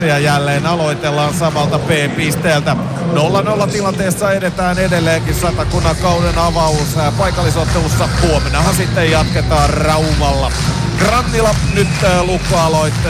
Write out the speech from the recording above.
Ja jälleen aloitellaan samalta B-pisteeltä. 0-0 tilanteessa edetään edelleenkin Satakunnan kauden avaus paikallisottelussa. Huomennahan sitten jatketaan Raumalla. Grannila nyt lukkoaloitteessa.